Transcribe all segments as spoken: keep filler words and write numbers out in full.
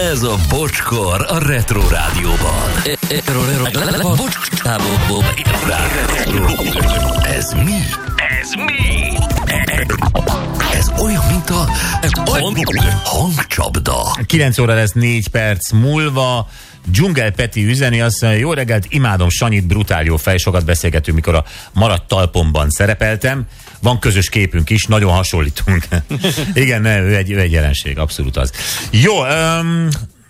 Ez a Bocskor a Retro Rádióban. Ez mi? Ez mi? Ez olyan, mint a hangcsapda. kilenc óra lesz négy perc múlva. Dzsungel Peti üzeni, azt mondja, jó reggelt, imádom Sanyit, brutál jó fej, sokat beszélgetünk, mikor a maradt talpomban szerepeltem. Van közös képünk is, nagyon hasonlítunk. Igen, ne, ő, egy, ő egy jelenség, abszolút az. Jó, um,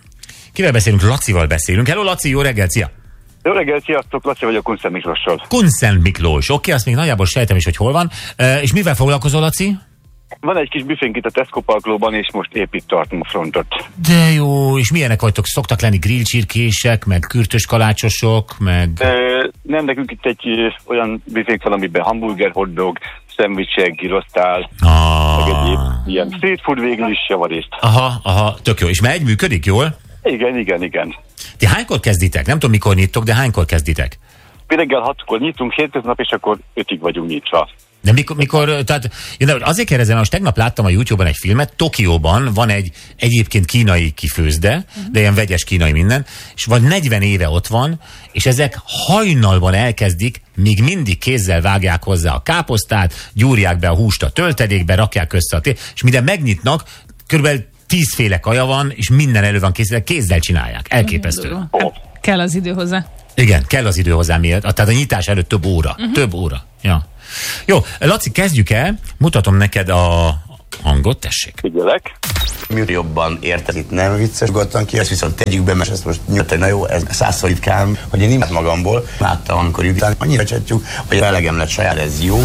kivel beszélünk? Lacival beszélünk. Hello Laci, jó reggelt, szia! Jó reggelt, sziasztok, Laci vagyok Kunszent Miklóssal. Kunszent Miklós, oké, okay, azt még nagyjából sejtem is, hogy hol van. Uh, és mivel foglalkozol, Laci? Van egy kis büfénk itt a Tesco parkolóban, és most épp itt tartom a frontot. De jó, és milyenek vagytok? Szoktak lenni grillcsirkések, meg kürtös kalácsosok, meg... E, nem, nekünk itt egy ö, olyan büfénk van, amiben hamburger, hotdog, szendvicsek, girosztál, ah. meg egyéb ilyen street food végül is javarészt. Aha, aha, tök jó. És megy, működik jól? Igen, igen, igen. Ti hánykor kezditek? Nem tudom, mikor nyittok, de hánykor kezditek? Mi reggel hatkor nyitunk, hétköznap, és akkor ötig vagyunk nyitva. De mikor, mikor tehát azért kérdezem, most tegnap láttam a YouTube-on egy filmet, Tokióban van egy egyébként kínai kifőzde, de ilyen vegyes kínai minden, és vagy negyven éve ott van, és ezek hajnalban elkezdik, míg mindig kézzel vágják hozzá a káposztát, gyúrják be a húst a töltelékbe, rakják össze a té- és minden megnyitnak, körülbelül tízféle kaja van, és minden elő van készítve, kézzel csinálják. Elképesztő. Hát, kell az idő hozzá. Igen, kell az idő hozzá miért. Tehát a nyitás előtt több óra. Uh-huh. Több óra. Ja. Jó, Laci, kezdjük el. Mutatom neked a hangot, tessék. Figyelek. Mi jobban érted, itt nem vicces gottan ki, ezt viszont tegyük be, mert ezt most nyugodtan, na jó, ez százszor ritkán, hogy én imád magamból, láttam, amikor jután, annyira csetjük, hogy elegem lett saját, ez jó.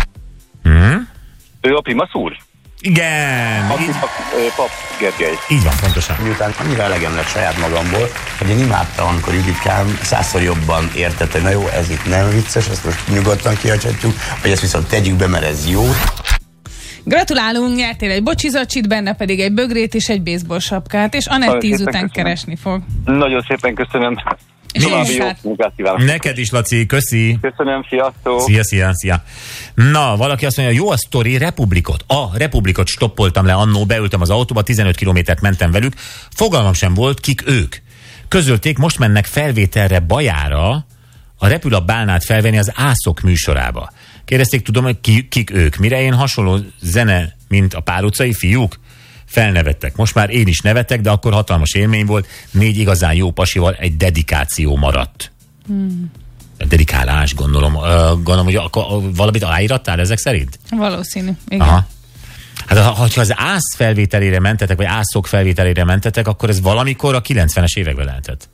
Mm-hmm. Ő a Primasz úr? Igen. A, így, a, a, Pap Gergely. Így van, pontosan. Miután annyira elegem lett saját magamból, hogy én imádtam, amikor Juditkám százszor jobban értette, hogy na jó, ez itt nem vicces, ezt most nyugodtan kihagyhatjuk, hogy ezt viszont tegyük be, mert ez jó. Gratulálunk, nyertél egy bocsizacsit, benne pedig egy bögrét és egy baseball sapkát, és Anett tíz után köszönöm. Keresni fog. Nagyon szépen köszönöm. És további jó munkát kívánok. Neked is, Laci, köszi. Köszönöm, sziasztok. Szia, szia, szia. Na, valaki azt mondja, jó a sztori, Republikot. A Republikot stoppoltam le annó, beültem az autóba, tizenöt kilométert mentem velük. Fogalmam sem volt, kik ők. Közölték, most mennek felvételre Bajára, a Repül a Bálnát felvenni az Ászok műsorába. Kérdezték, tudom, hogy ki, kik ők. Mire én hasonló zene, mint a Pál utcai fiúk? Felnevettek. Most már én is nevetek, de akkor hatalmas élmény volt. Négy igazán jó pasival egy dedikáció maradt. Hmm. Dedikálás, gondolom. Uh, gondolom, hogy akkor valamit aláírattál ezek szerint? Valószínű, igen. Aha. Hát ha az Ász felvételére mentetek, vagy Ászok felvételére mentetek, akkor ez valamikor a kilencvenes években lehetett.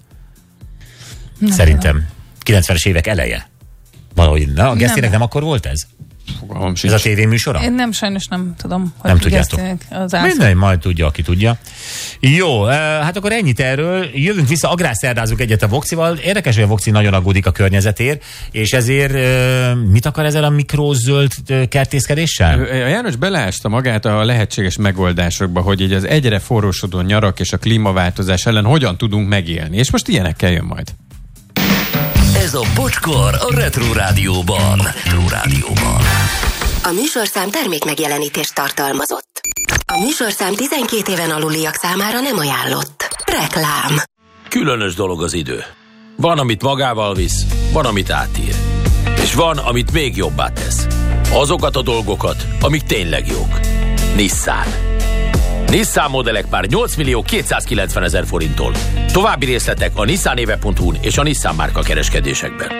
Na, szerintem. kilencvenes évek eleje. Valahogy, na, a Gesztinek nem. nem akkor volt ez? Fogalmam ez a tévéműsora? Én nem, sajnos nem tudom. Hogy nem tudjátok. Minden, majd tudja, aki tudja. Jó, hát akkor ennyit erről. Jövünk vissza, agrárszerdázunk egyet a Voxival. Érdekes, hogy a Voxi nagyon aggódik a környezetért, és ezért mit akar ezzel a mikrozöld kertészkedéssel? A János beleásta magát a lehetséges megoldásokba, hogy így az egyre forrósodó nyarak és a klímaváltozás ellen hogyan tudunk megélni. És most ilyenekkel jön majd. Ez a Bocskor a Retro Rádióban. Retro Rádióban. A műsorszám termék megjelenítést tartalmazott. A műsorszám tizenkét éven aluliak számára nem ajánlott. Reklám. Különös dolog az idő. Van, amit magával visz, van, amit átír. És van, amit még jobbá tesz. Azokat a dolgokat, amik tényleg jók. Nissan. Nissan modellek már nyolc millió kétszázkilencvenezer forinttól. További részletek a nissanéve pont hu-n és a Nissan márka kereskedésekben.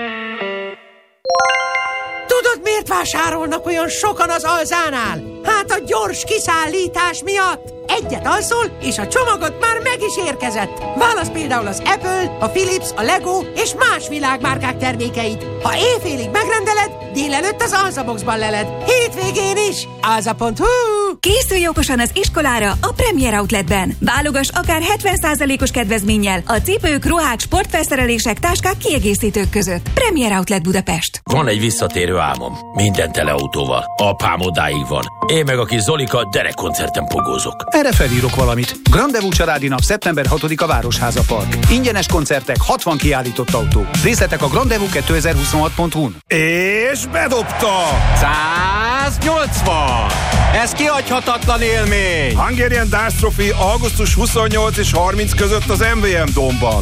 Tudod, miért vásárolnak olyan sokan az Alzánál? Hát a gyors kiszállítás miatt. Egyet alszol, és a csomagot már meg is érkezett. Válasz például az Apple, a Philips, a Lego és más világmárkák termékeit. Ha éjfélig megrendeled, délelőtt az Alzaboxban leled. Hétvégén is. alza pont hu. Készülj okosan az iskolára a Premier Outletben. Válogass akár hetven százalékos kedvezménnyel a cipők, ruhák, sportfelszerelések, táskák, kiegészítők között. Premier Outlet Budapest. Van egy visszatérő álmom. Minden tele autóval. Apám odáig van. Én meg a kis Zolika derekkoncerten pogózok. Erre felírok valamit. Grandevú családi nap szeptember hatodika Városháza Park. Ingyenes koncertek, hatvan kiállított autó. Részletek a grandevú kétezer-huszonhat pont hu-n. És bedobta! száznyolcvan! Ez kihagyhatatlan élmény! Hungarian Darts Trophy augusztus huszonnyolc és harminc között az em vé em Dome-ban.